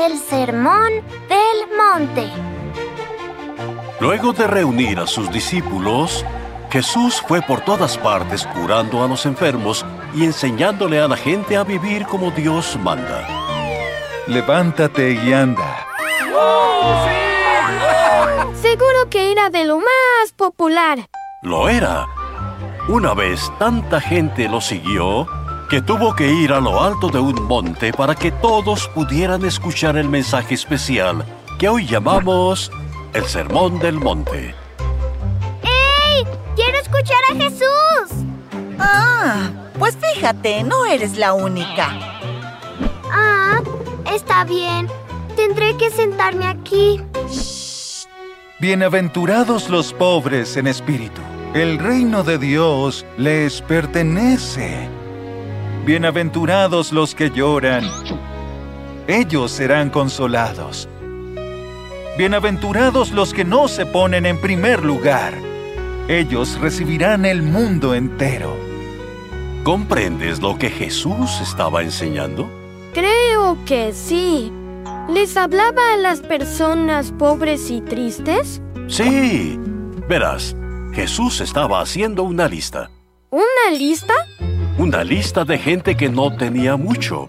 El Sermón del Monte. Luego de reunir a sus discípulos, Jesús fue por todas partes curando a los enfermos y enseñándole a la gente a vivir como Dios manda. Levántate y anda. ¡Oh, sí! Seguro que era de lo más popular. Lo era. Una vez tanta gente lo siguió que tuvo que ir a lo alto de un monte para que todos pudieran escuchar el mensaje especial que hoy llamamos el Sermón del Monte. ¡Ey! ¡Quiero escuchar a Jesús! Ah, pues fíjate, no eres la única. Ah, está bien. Tendré que sentarme aquí. Bienaventurados los pobres en espíritu. El reino de Dios les pertenece. Bienaventurados los que lloran. Ellos serán consolados. Bienaventurados los que no se ponen en primer lugar. Ellos recibirán el mundo entero. ¿Comprendes lo que Jesús estaba enseñando? Creo que sí. ¿Les hablaba a las personas pobres y tristes? Sí. Verás, Jesús estaba haciendo una lista. ¿Una lista? Una lista de gente que no tenía mucho.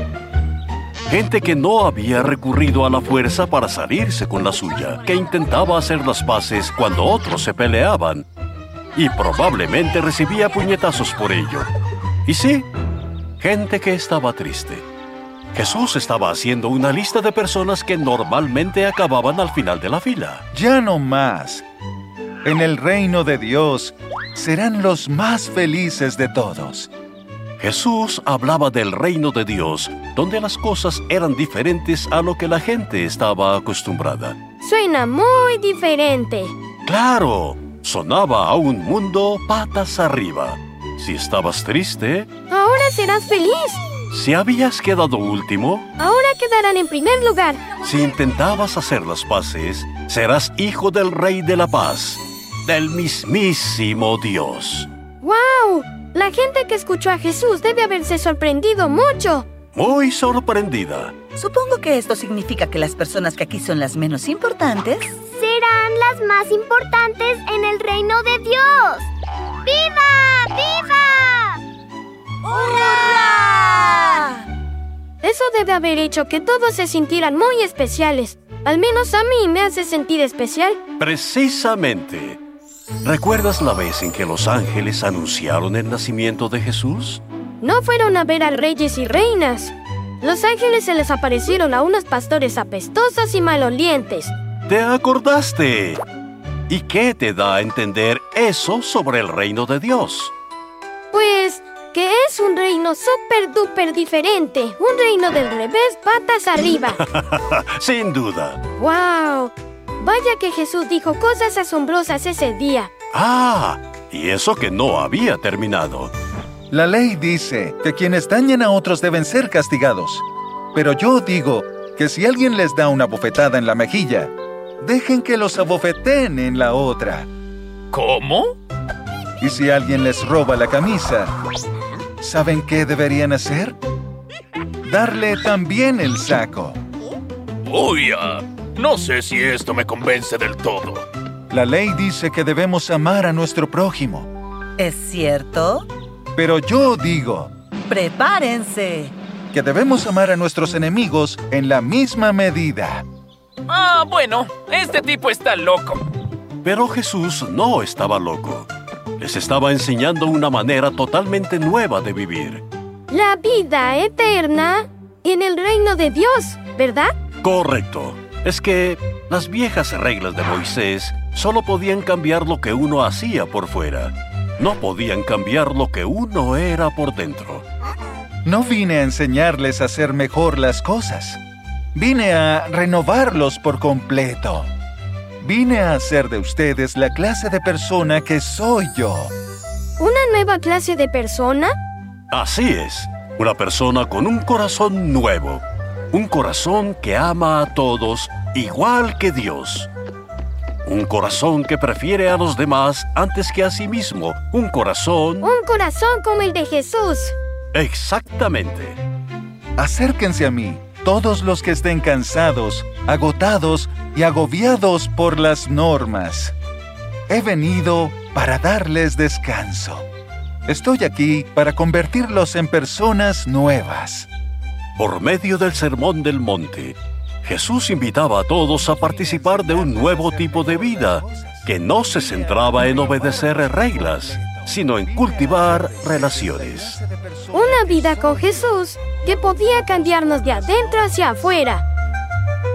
Gente que no había recurrido a la fuerza para salirse con la suya, que intentaba hacer las paces cuando otros se peleaban y probablemente recibía puñetazos por ello. Y sí, gente que estaba triste. Jesús estaba haciendo una lista de personas que normalmente acababan al final de la fila. Ya no más. En el reino de Dios serán los más felices de todos. Jesús hablaba del reino de Dios, donde las cosas eran diferentes a lo que la gente estaba acostumbrada. Suena muy diferente. ¡Claro! Sonaba a un mundo patas arriba. Si estabas triste, Ahora serás feliz. si habías quedado último, Ahora quedarán en primer lugar. si intentabas hacer las paces, serás hijo del Rey de la Paz, del mismísimo Dios. ¡Wow! La gente que escuchó a Jesús debe haberse sorprendido mucho. Muy sorprendida. Supongo que esto significa que las personas que aquí son las menos importantes. Serán las más importantes en el reino de Dios. ¡Viva! ¡Viva! ¡Hurra! Eso debe haber hecho que todos se sintieran muy especiales. Al menos a mí me hace sentir especial. Precisamente. ¿Recuerdas la vez en que los ángeles anunciaron el nacimiento de Jesús? No fueron a ver a reyes y reinas. Los ángeles se les aparecieron a unos pastores apestosos y malolientes. ¿Te acordaste? ¿Y qué te da a entender eso sobre el reino de Dios? Pues que es un reino súper duper diferente. Un reino del revés, patas arriba. Sin duda. ¡Wow! Vaya que Jesús dijo cosas asombrosas ese día. Ah, y eso que no había terminado. La ley dice que quienes dañan a otros deben ser castigados. Pero yo digo que si alguien les da una bofetada en la mejilla, dejen que los abofeteen en la otra. ¿Cómo? Y si alguien les roba la camisa, ¿saben qué deberían hacer? Darle también el saco. Uy, no sé si esto me convence del todo. La ley dice que debemos amar a nuestro prójimo. ¿Es cierto? Pero yo digo ¡Prepárense! que debemos amar a nuestros enemigos en la misma medida. Bueno, este tipo está loco. Pero Jesús no estaba loco. Les estaba enseñando una manera totalmente nueva de vivir. La vida eterna en el reino de Dios, ¿verdad? Correcto. Es que las viejas reglas de Moisés solo podían cambiar lo que uno hacía por fuera. No podían cambiar lo que uno era por dentro. No vine a enseñarles a hacer mejor las cosas. Vine a renovarlos por completo. Vine a hacer de ustedes la clase de persona que soy yo. ¿Una nueva clase de persona? Así es. Una persona con un corazón nuevo. Un corazón que ama a todos igual que Dios. Un corazón que prefiere a los demás antes que a sí mismo. Un corazón como el de Jesús. Exactamente. Acérquense a mí todos los que estén cansados, agotados y agobiados por las normas. He venido para darles descanso. Estoy aquí para convertirlos en personas nuevas. Por medio del Sermón del Monte, Jesús invitaba a todos a participar de un nuevo tipo de vida que no se centraba en obedecer reglas, sino en cultivar relaciones. Una vida con Jesús que podía cambiarnos de adentro hacia afuera